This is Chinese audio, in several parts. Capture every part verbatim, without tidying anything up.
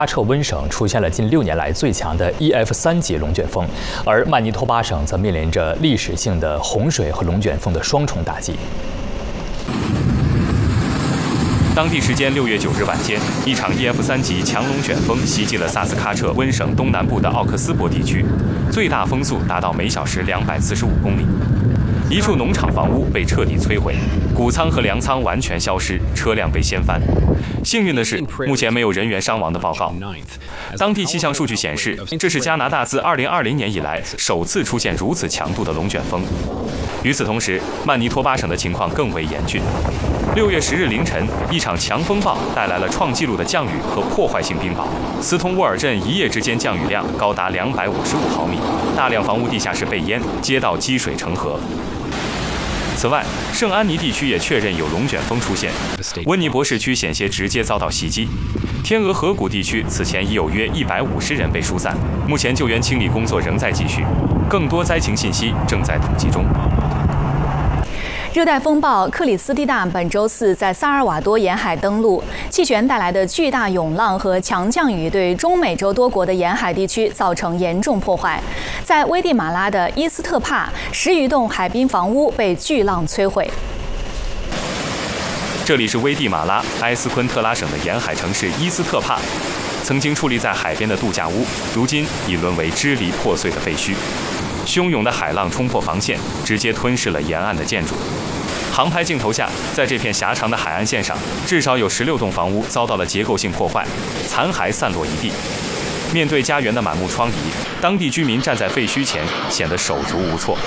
阿彻温省出现了近六年来最强的 E F 三级龙卷风，而曼尼托巴省则面临着历史性的洪水和龙卷风的双重打击。 当地时间六月九日晚间，一场 E F 三级强龙卷风袭击了萨斯喀彻温省东南部的奥克斯伯地区，最大风速达到每小时两百四十五公里。一处农场房屋被彻底摧毁，谷仓和粮仓完全消失，车辆被掀翻。幸运的是，目前没有人员伤亡的报告。当地气象数据显示，这是加拿大自二零二零年以来首次出现如此强度的龙卷风。与此同时，曼尼托巴省的情况更为严峻。 六月十日凌晨，一场强风暴带来了创纪录的降雨和破坏性冰雹。斯通沃尔镇一夜之间降雨量高达两百五十五毫米，大量房屋地下室被淹，街道积水成河。此外，圣安妮地区也确认有龙卷风出现，温尼伯市区险些直接遭到袭击。天鹅河谷地区此前已有约一百五十人被疏散，目前救援清理工作仍在继续，更多灾情信息正在统计中。 热带风暴克里斯蒂娜本周四在萨尔瓦多沿海登陆，气旋带来的巨大涌浪和强降雨对中美洲多国的沿海地区造成严重破坏。在危地马拉的伊斯特帕，十余栋海滨房屋被巨浪摧毁。 这里是危地马拉埃斯昆特拉省的沿海城市伊斯特帕，曾经矗立在海边的度假屋，如今已沦为支离破碎的废墟。 汹涌的海浪冲破防线，直接吞噬了沿岸的建筑。航拍镜头下，在这片狭长的海岸线上，至少有十六栋房屋遭到了结构性破坏，残骸散落一地。面对家园的满目疮痍，当地居民站在废墟前，显得手足无措。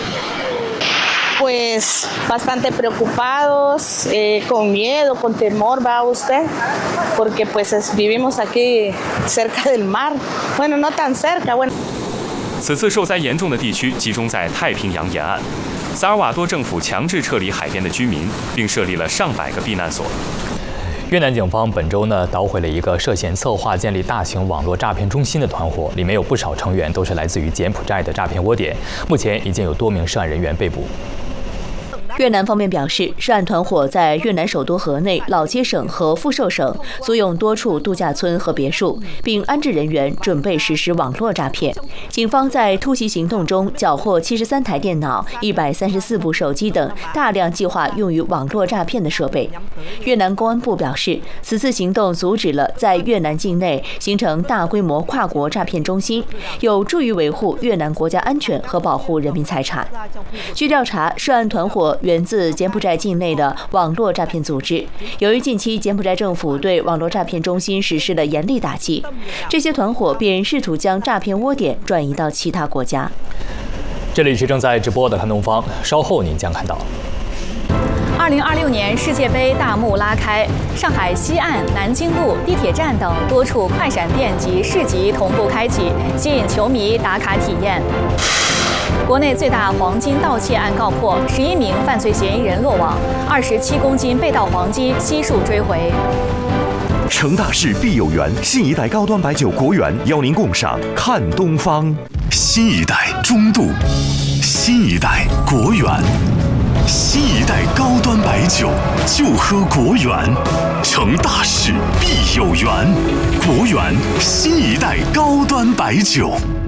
Pues bastante preocupados, eh, con miedo, con temor, va usted, porque pues vivimos aquí cerca del mar. Bueno, no tan cerca, bueno. 此次受灾严重的地区集中在太平洋沿岸，萨尔瓦多政府强制撤离海边的居民，并设立了上百个避难所。 越南警方本周呢捣毁了一个涉嫌策划建立大型网络诈骗中心的团伙，里面有不少成员都是来自于柬埔寨的诈骗窝点，目前已经有多名涉案人员被捕。 越南方面表示，涉案团伙在越南首都河内、老街省和富寿省租用多处度假村和别墅，并安置人员，准备实施网络诈骗。警方在突袭行动中缴获七十三台电脑、一百三十四部手机等大量计划用于网络诈骗的设备。越南公安部表示，此次行动阻止了在越南境内形成大规模跨国诈骗中心，有助于维护越南国家安全和保护人民财产。据调查，涉案团伙 源自柬埔寨境内的网络诈骗组织。由于近期柬埔寨政府对网络诈骗中心实施了严厉打击，这些团伙便试图将诈骗窝点转移到其他国家。 这里是正在直播的看东方，稍后您将看到。 二零二六年世界杯大幕拉开，上海西岸、南京路、地铁站等多处快闪店及市集同步开启，吸引球迷打卡体验。国内最大黄金盗窃案告破，十一名犯罪嫌疑人落网，二十七公斤被盗黄金悉数追回。 成大事必有缘，新一代高端白酒国源邀您共赏看东方。新一代中度，新一代国源。 新一代高端白酒，就喝国源。成大事必有缘，国源新一代高端白酒。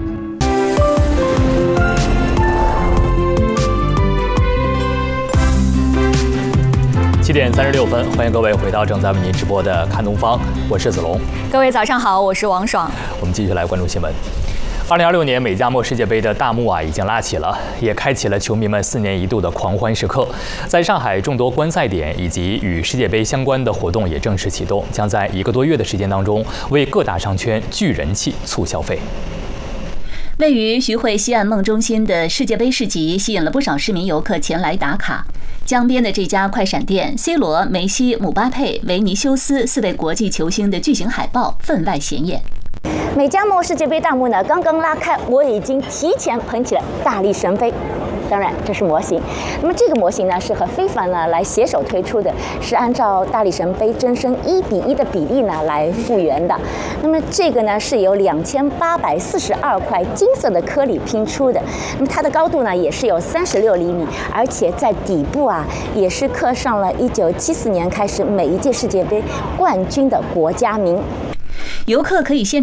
七点三十六分，欢迎各位回到正在为您直播的看东方，我是子龙。 各位早上好，我是王爽。 我们继续来关注新闻。 二零二六年美加墨世界杯的大幕啊已经拉起了，也开启了球迷们四年一度的狂欢时刻。在上海，众多观赛点以及与世界杯相关的活动也正式启动，将在一个多月的时间当中为各大商圈聚人气、促消费。 位于徐汇西岸梦中心的世界杯市集吸引了不少市民游客前来打卡。江边的这家快闪店 ，C 罗、梅西、姆巴佩、维尼修斯四位国际球星的巨型海报分外显眼。 美加墨世界杯大幕呢刚刚拉开，我已经提前捧起了大力神杯。当然，这是模型。那么这个模型呢是和FIFA呢来携手推出的，是按照大力神杯真身一比一的比例呢来复原的。那么这个呢是由两千八百四十二块金色的颗粒拼出的。那么它的高度呢也是有三十六厘米，而且在底部啊也是刻上了一九七四年开始每一届世界杯冠军的国家名。 游客可以现场